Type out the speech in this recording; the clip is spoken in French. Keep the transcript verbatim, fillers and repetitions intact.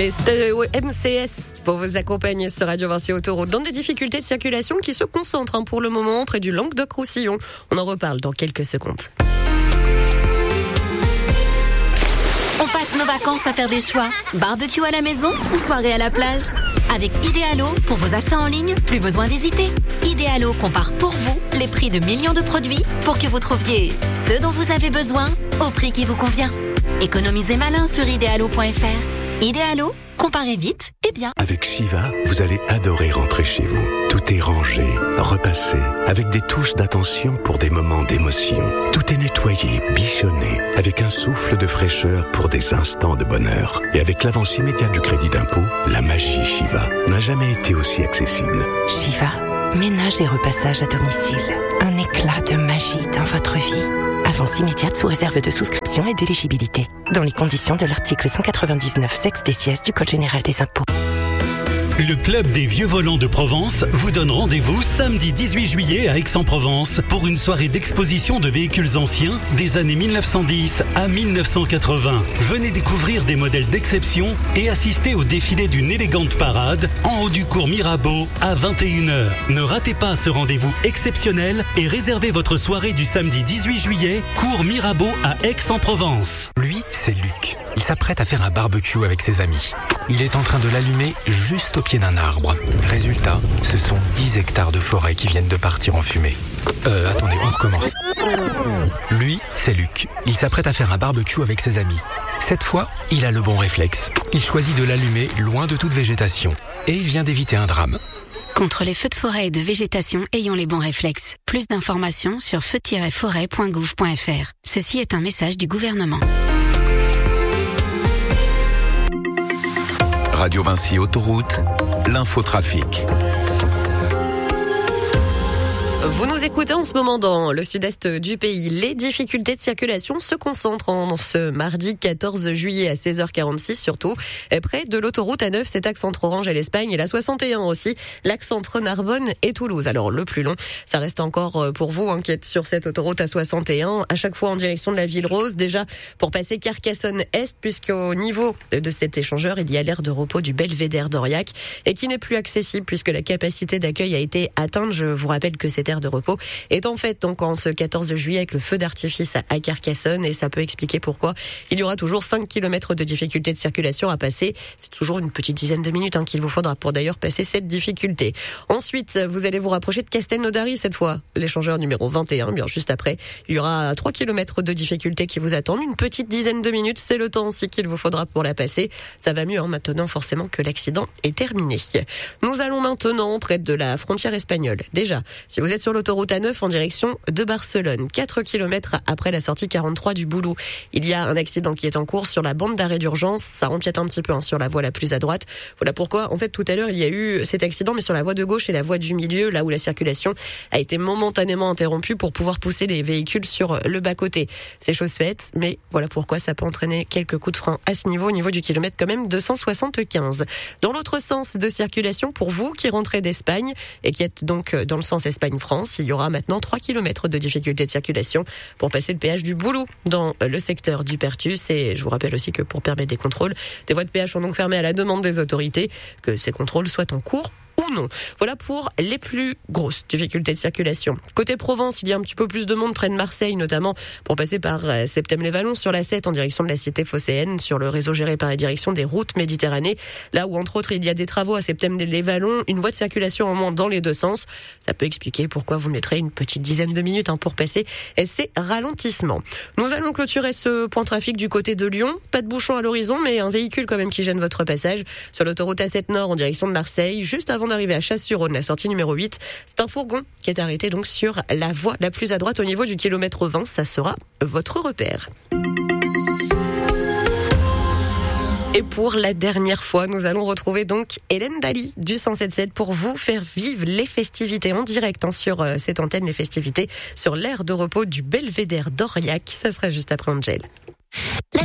Les stéréos M C S pour vous accompagner sur Radio Vinci Autoroute dans des difficultés de circulation qui se concentrent hein, pour le moment près du Languedoc-Roussillon. On en reparle dans quelques secondes. On passe nos vacances à faire des choix. Barbecue à la maison ou soirée à la plage. Avec Idealo, pour vos achats en ligne, plus besoin d'hésiter. Idealo compare pour vous les prix de millions de produits pour que vous trouviez ce dont vous avez besoin au prix qui vous convient. Économisez malin sur idealo point f r. Idealo, comparez vite et bien. Avec Shiva, vous allez adorer rentrer chez vous. Tout est rangé, repassé, avec des touches d'attention pour des moments d'émotion. Tout est nettoyé, bichonné, avec un souffle de fraîcheur pour des instants de bonheur. Et avec l'avance immédiate du crédit d'impôt, la magie Shiva n'a jamais été aussi accessible. Shiva, ménage et repassage à domicile. Un éclat de magie dans votre vie. Avance immédiate sous réserve de souscription et d'éligibilité. Dans les conditions de l'article cent quatre-vingt-dix-neuf sexe des sièges du Code général des impôts. Le Club des Vieux Volants de Provence vous donne rendez-vous samedi dix-huit juillet à Aix-en-Provence pour une soirée d'exposition de véhicules anciens des années mille neuf cent dix à mille neuf cent quatre-vingts. Venez découvrir des modèles d'exception et assister au défilé d'une élégante parade en haut du cours Mirabeau à vingt et une heures. Ne ratez pas ce rendez-vous exceptionnel et réservez votre soirée du samedi dix-huit juillet, cours Mirabeau à Aix-en-Provence. Lui, c'est Luc. Il s'apprête à faire un barbecue avec ses amis. Il est en train de l'allumer juste au pied d'un arbre. Résultat, ce sont dix hectares de forêt qui viennent de partir en fumée. Euh, attendez, on recommence. Lui, c'est Luc. Il s'apprête à faire un barbecue avec ses amis. Cette fois, il a le bon réflexe. Il choisit de l'allumer loin de toute végétation. Et il vient d'éviter un drame. Contre les feux de forêt et de végétation, ayons les bons réflexes. Plus d'informations sur feu tiret forêt point gouv point f r. Ceci est un message du gouvernement. Radio Vinci Autoroute, l'infotrafic. Vous nous écoutez en ce moment dans le sud-est du pays. Les difficultés de circulation se concentrent en ce mardi quatorze juillet à seize heures quarante-six, surtout près de l'autoroute A neuf, cet axe entre Orange et l'Espagne, et la soixante et un aussi, l'axe entre Narbonne et Toulouse. Alors le plus long, ça reste encore pour vous hein, qui êtes sur cette autoroute A soixante et un, à chaque fois en direction de la Ville Rose, déjà pour passer Carcassonne-Est, puisqu'au niveau de cet échangeur, il y a l'aire de repos du Belvédère d'Aurillac, et qui n'est plus accessible puisque la capacité d'accueil a été atteinte. Je vous rappelle que cette aire de repos est en fait donc en ce quatorze juillet avec le feu d'artifice à Carcassonne, et ça peut expliquer pourquoi il y aura toujours cinq kilomètres de difficulté de circulation à passer. C'est toujours une petite dizaine de minutes hein, qu'il vous faudra pour d'ailleurs passer cette difficulté. Ensuite, vous allez vous rapprocher de Castelnaudary cette fois, l'échangeur numéro vingt et un, bien juste après. Il y aura trois kilomètres de difficulté qui vous attendent, une petite dizaine de minutes, c'est le temps aussi qu'il vous faudra pour la passer. Ça va mieux hein, maintenant forcément que l'accident est terminé. Nous allons maintenant près de la frontière espagnole. Déjà, si vous êtes sur l'autoroute A neuf en direction de Barcelone, quatre kilomètres après la sortie quarante-trois du Boulot, il y a un accident qui est en cours sur la bande d'arrêt d'urgence. Ça empiète un petit peu hein, sur la voie la plus à droite. Voilà pourquoi, en fait, tout à l'heure, il y a eu cet accident, mais sur la voie de gauche et la voie du milieu, là où la circulation a été momentanément interrompue pour pouvoir pousser les véhicules sur le bas-côté. C'est chose faite, mais voilà pourquoi ça peut entraîner quelques coups de frein à ce niveau, au niveau du kilomètre quand même deux cent soixante-quinze. Dans l'autre sens de circulation, pour vous qui rentrez d'Espagne et qui êtes donc dans le sens Espagne-France, il y aura maintenant trois kilomètres de difficulté de circulation pour passer le péage du Boulot dans le secteur du Pertus. Et je vous rappelle aussi que pour permettre des contrôles, des voies de péage sont donc fermées à la demande des autorités, que ces contrôles soient en cours ou non. Voilà pour les plus grosses difficultés de circulation. Côté Provence, il y a un petit peu plus de monde près de Marseille, notamment pour passer par Septème-les-Vallons sur la sept en direction de la cité phocéenne, sur le réseau géré par la direction des routes Méditerranée, là où entre autres il y a des travaux à Septème-les-Vallons, une voie de circulation en moins dans les deux sens. Ça peut expliquer pourquoi vous mettrez une petite dizaine de minutes hein, pour passer ces ralentissements. Nous allons clôturer ce point trafic du côté de Lyon. Pas de bouchon à l'horizon, mais un véhicule quand même qui gêne votre passage sur l'autoroute A sept Nord en direction de Marseille, juste avant d'arriver à Chasse-sur-Rhône, la sortie numéro huit. C'est un fourgon qui est arrêté donc sur la voie la plus à droite au niveau du kilomètre vingt. Ça sera votre repère. Et pour la dernière fois, nous allons retrouver donc Hélène Daly du cent sept sept pour vous faire vivre les festivités en direct hein, sur euh, cette antenne, les festivités sur l'aire de repos du Belvédère d'Aurillac. Ça sera juste après Angel.